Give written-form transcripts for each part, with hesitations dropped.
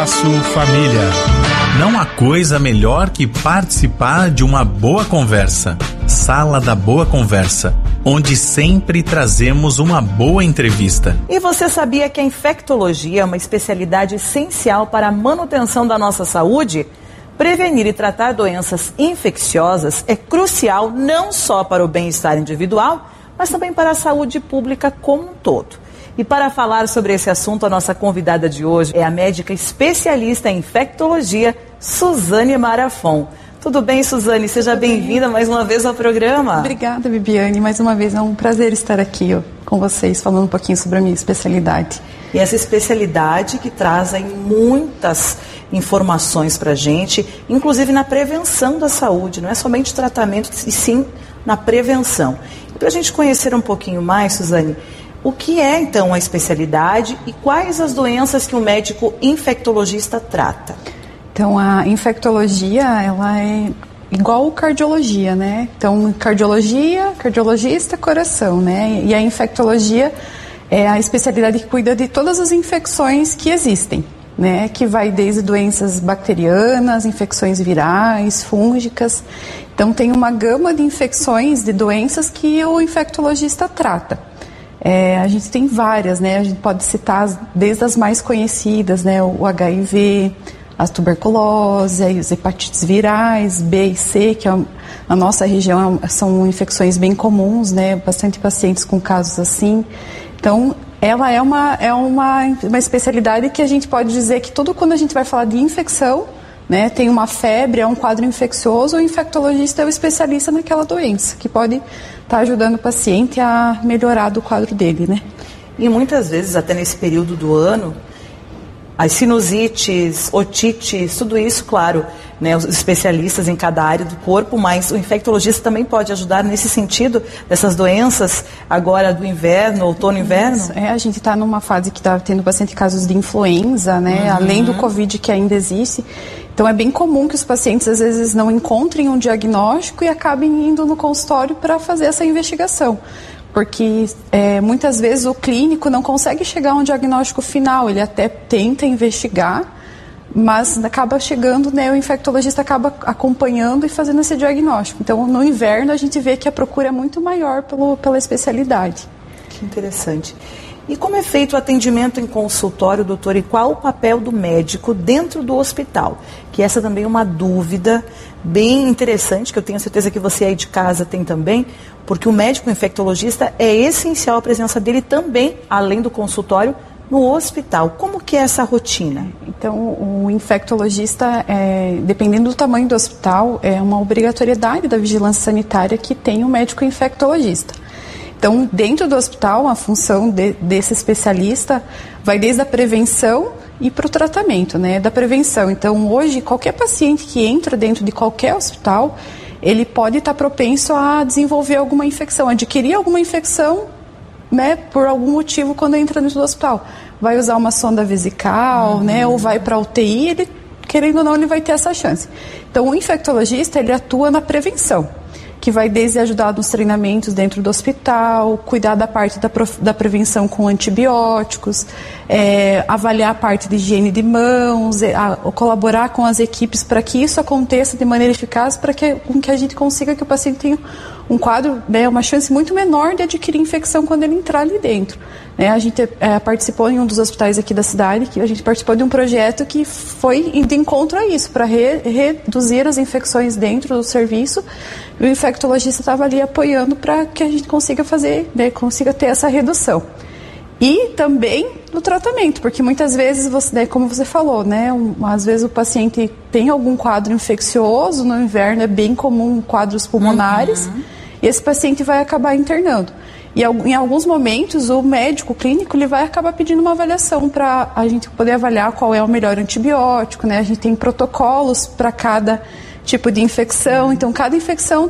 Família. Não há coisa melhor que participar de uma boa conversa. Sala da Boa Conversa, onde sempre trazemos uma boa entrevista. E você sabia que a infectologia é uma especialidade essencial para a manutenção da nossa saúde? Prevenir e tratar doenças infecciosas é crucial não só para o bem-estar individual, mas também para a saúde pública como um todo. E para falar sobre esse assunto, a nossa convidada de hoje é a médica especialista em infectologia, Suzane Marafon. Tudo bem, Suzane? Seja bem-vinda mais uma vez ao programa. Obrigada, Bibiane. Mais uma vez é um prazer estar aqui com vocês, falando um pouquinho sobre a minha especialidade. E essa especialidade que traz aí muitas informações para a gente, inclusive na prevenção da saúde, não é somente tratamento, e sim na prevenção. E para a gente conhecer um pouquinho mais, Suzane, o que é então a especialidade e quais as doenças que o médico infectologista trata? Então, a infectologia, ela é igual cardiologia, né? Então, cardiologia, cardiologista, coração, né? E a infectologia é a especialidade que cuida de todas as infecções que existem, né? Que vai desde doenças bacterianas, infecções virais, fúngicas. Então, tem uma gama de infecções, de doenças que o infectologista trata. A gente tem várias, né? A gente pode citar desde as mais conhecidas, né? O HIV, a tuberculose, as hepatites virais, B e C, que na nossa região são infecções bem comuns, né? Bastante pacientes com casos assim. Então, ela é uma especialidade que a gente pode dizer que tudo quando a gente vai falar de infecção, né? Tem uma febre, é um quadro infeccioso, o infectologista é o especialista naquela doença, que pode estar ajudando o paciente a melhorar do quadro dele, né? E muitas vezes, até nesse período do ano, as sinusites, otites, tudo isso, claro, né, os especialistas em cada área do corpo, mas o infectologista também pode ajudar nesse sentido, dessas doenças agora do inverno, outono e inverno? A gente está numa fase que está tendo bastante casos de influenza, né, além do Covid que ainda existe. Então é bem comum que os pacientes às vezes não encontrem um diagnóstico e acabem indo no consultório para fazer essa investigação. Porque muitas vezes o clínico não consegue chegar a um diagnóstico final, ele até tenta investigar, mas acaba chegando, né, o infectologista acaba acompanhando e fazendo esse diagnóstico. Então, no inverno, a gente vê que a procura é muito maior pela especialidade. Que interessante. E como é feito o atendimento em consultório, doutor, e qual o papel do médico dentro do hospital? Que essa também é uma dúvida bem interessante, que eu tenho certeza que você aí de casa tem também, porque o médico infectologista é essencial a presença dele também, além do consultório, no hospital. Como que é essa rotina? Então, o infectologista, dependendo do tamanho do hospital, é uma obrigatoriedade da vigilância sanitária que tem o médico infectologista. Então, dentro do hospital, a função desse especialista vai desde a prevenção e para o tratamento, né, da prevenção. Então, hoje, qualquer paciente que entra dentro de qualquer hospital, ele pode estar propenso a desenvolver alguma infecção, adquirir alguma infecção, né, por algum motivo quando entra dentro do hospital. Vai usar uma sonda vesical, né, ou vai para a UTI, ele, querendo ou não, ele vai ter essa chance. Então, o infectologista, ele atua na prevenção, que vai desde ajudar nos treinamentos dentro do hospital, cuidar da parte da prevenção com antibióticos, avaliar a parte de higiene de mãos, colaborar com as equipes para que isso aconteça de maneira eficaz, para que a gente consiga que o paciente tenha um quadro, né, uma chance muito menor de adquirir infecção quando ele entrar ali dentro. A gente participou em um dos hospitais aqui da cidade, que a gente participou de um projeto que foi de encontro a isso, para reduzir as infecções dentro do serviço. O infectologista estava ali apoiando para que a gente consiga fazer, né, consiga ter essa redução. E também no tratamento, porque muitas vezes, como você falou, né, às vezes o paciente tem algum quadro infeccioso, no inverno é bem comum quadros pulmonares, e esse paciente vai acabar internando. E em alguns momentos o médico clínico ele vai acabar pedindo uma avaliação para a gente poder avaliar qual é o melhor antibiótico, né? A gente tem protocolos para cada tipo de infecção, então cada infecção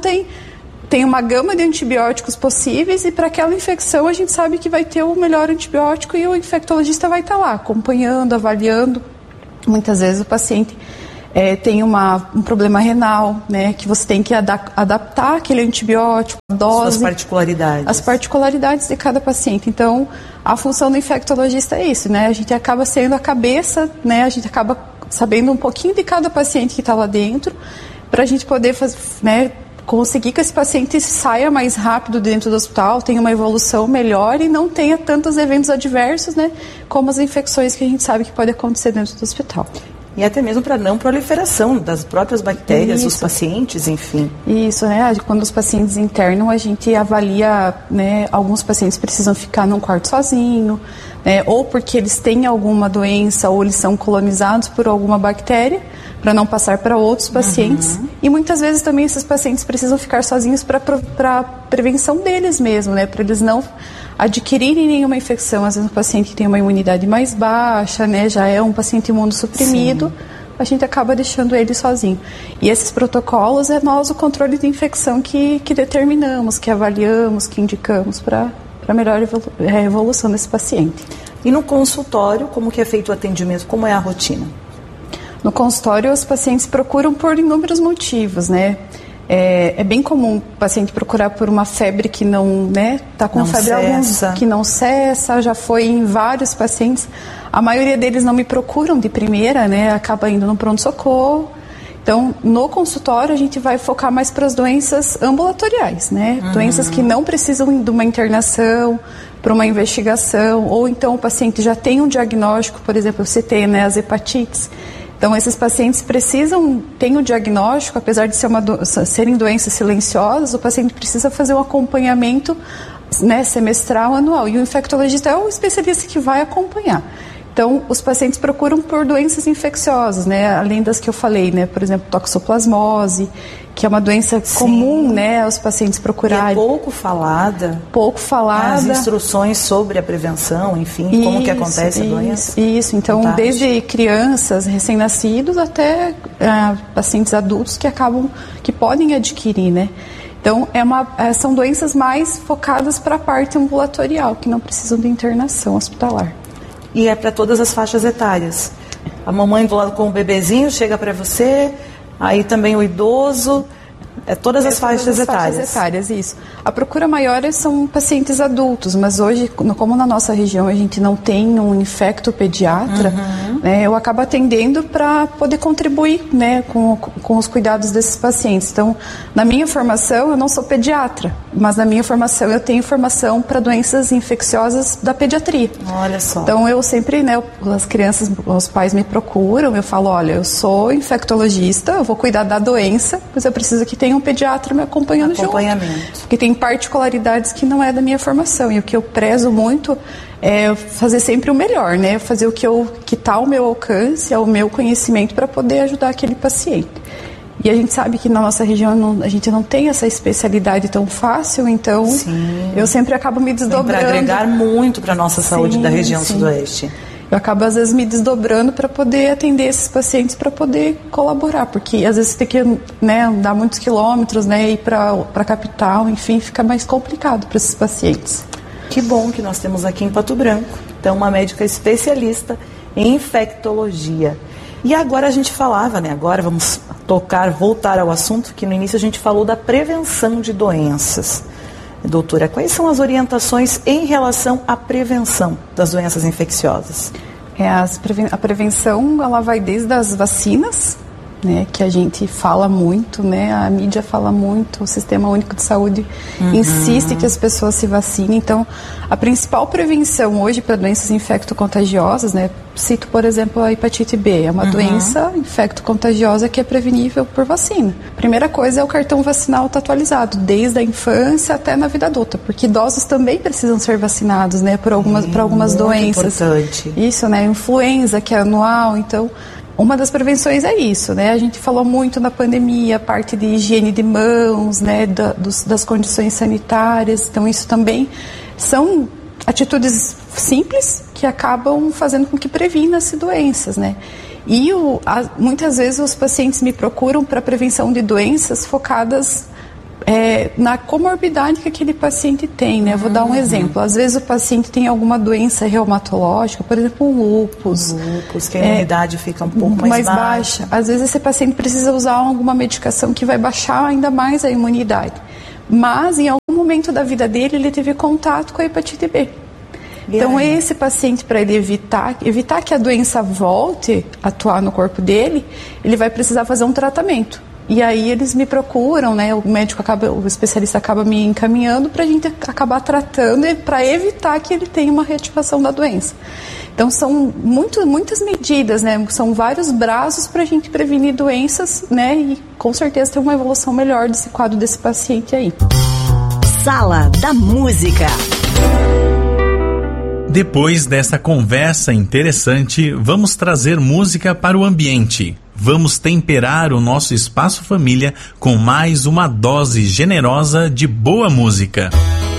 tem uma gama de antibióticos possíveis e para aquela infecção a gente sabe que vai ter o melhor antibiótico e o infectologista vai estar lá acompanhando, avaliando. Muitas vezes o paciente tem um problema renal, né, que você tem que adaptar aquele antibiótico, a dose. Suas particularidades. As particularidades de cada paciente. Então, a função do infectologista é isso, né? A gente acaba sendo a cabeça, né? A gente acaba sabendo um pouquinho de cada paciente que está lá dentro, para a gente poder conseguir que esse paciente saia mais rápido dentro do hospital, tenha uma evolução melhor e não tenha tantos eventos adversos, né? Como as infecções que a gente sabe que pode acontecer dentro do hospital. E até mesmo para não proliferação das próprias bactérias, dos pacientes, enfim. Isso, né? Quando os pacientes internam, a gente avalia, né? Alguns pacientes precisam ficar num quarto sozinho, né? Ou porque eles têm alguma doença ou eles são colonizados por alguma bactéria, para não passar para outros pacientes. E muitas vezes também esses pacientes precisam ficar sozinhos para prevenção deles mesmo, né? Para eles não adquirirem nenhuma infecção. Às vezes o paciente que tem uma imunidade mais baixa, né? Já é um paciente imunossuprimido, a gente acaba deixando ele sozinho. E esses protocolos nós o controle de infecção que determinamos, que avaliamos, que indicamos para melhor evolução desse paciente. E no consultório, como que é feito o atendimento? Como é a rotina? No consultório, os pacientes procuram por inúmeros motivos, né? É bem comum o paciente procurar por uma febre que não, né? Está com febre que não cessa, já foi em vários pacientes. A maioria deles não me procuram de primeira, né? Acaba indo no pronto-socorro. Então, no consultório, a gente vai focar mais para as doenças ambulatoriais, né? Doenças que não precisam de uma internação, para uma investigação, ou então o paciente já tem um diagnóstico, por exemplo, eu citei, né, as hepatites. Então, esses pacientes têm o diagnóstico, apesar de serem doenças silenciosas, o paciente precisa fazer um acompanhamento, né, semestral, anual. E o infectologista é o especialista que vai acompanhar. Então, os pacientes procuram por doenças infecciosas, né, além das que eu falei, né, por exemplo, toxoplasmose, que é uma doença comum, né, aos pacientes procurarem. E é pouco falada. As instruções sobre a prevenção, enfim, como que acontece a doença. Isso, então, fantástico. Desde crianças, recém-nascidos, até pacientes adultos que podem adquirir, né. Então, são doenças mais focadas para a parte ambulatorial, que não precisam de internação hospitalar. E é para todas as faixas etárias. A mamãe do lado com o bebezinho chega para você, aí também o idoso, todas as faixas etárias. Isso. A procura maior são pacientes adultos, mas hoje, como na nossa região a gente não tem um infectopediatra, né, eu acabo atendendo para poder contribuir, né, com os cuidados desses pacientes. Então, na minha formação, eu não sou pediatra, mas na minha formação eu tenho formação para doenças infecciosas da pediatria. Olha só. Então, eu sempre, né, as crianças, os pais me procuram, eu falo, olha, eu sou infectologista, eu vou cuidar da doença, mas eu preciso que tenha um pediatra me acompanhando junto. Porque tem particularidades que não é da minha formação. E o que eu prezo muito é fazer sempre o melhor, né? Fazer o que está ao meu alcance, ao meu conhecimento para poder ajudar aquele paciente. E a gente sabe que na nossa região a gente não tem essa especialidade tão fácil, então eu sempre acabo me desdobrando. Para agregar muito para a nossa saúde da região sudoeste. Eu acabo, às vezes, me desdobrando para poder atender esses pacientes, para poder colaborar, porque às vezes você tem que, né, andar muitos quilômetros, né, ir para a capital, enfim, fica mais complicado para esses pacientes. Que bom que nós temos aqui em Pato Branco, então, uma médica especialista em infectologia. E agora a gente falava, né, agora vamos voltar ao assunto, que no início a gente falou da prevenção de doenças. Doutora, quais são as orientações em relação à prevenção das doenças infecciosas? A prevenção, ela vai desde as vacinas, né, que a gente fala muito, né, a mídia fala muito, o Sistema Único de Saúde insiste que as pessoas se vacinem. Então, a principal prevenção hoje para doenças infecto-contagiosas, né, cito, por exemplo, a hepatite B, é uma doença infecto-contagiosa que é prevenível por vacina. Primeira coisa é o cartão vacinal estar atualizado, desde a infância até na vida adulta, porque idosos também precisam ser vacinados, né, para algumas doenças. Importante. Isso, né, influenza, que é anual, então... Uma das prevenções é isso, né? A gente falou muito na pandemia, a parte de higiene de mãos, né? Das condições sanitárias. Então, isso também são atitudes simples que acabam fazendo com que previna-se doenças, né? E muitas vezes os pacientes me procuram para prevenção de doenças focadas na comorbidade que aquele paciente tem, né? Eu vou dar um exemplo. Às vezes o paciente tem alguma doença reumatológica, por exemplo, um lúpus. Que a imunidade fica um pouco mais baixa. Às vezes esse paciente precisa usar alguma medicação que vai baixar ainda mais a imunidade. Mas em algum momento da vida dele, ele teve contato com a hepatite B. Então esse paciente, para ele evitar que a doença volte a atuar no corpo dele, ele vai precisar fazer um tratamento. E aí eles me procuram, né? O especialista acaba me encaminhando para a gente acabar tratando para evitar que ele tenha uma reativação da doença. Então são muitas medidas, né? São vários braços para a gente prevenir doenças, né? E com certeza ter uma evolução melhor desse quadro desse paciente aí. Sala da Música. Depois dessa conversa interessante, vamos trazer música para o ambiente. Vamos temperar o nosso espaço família com mais uma dose generosa de boa música.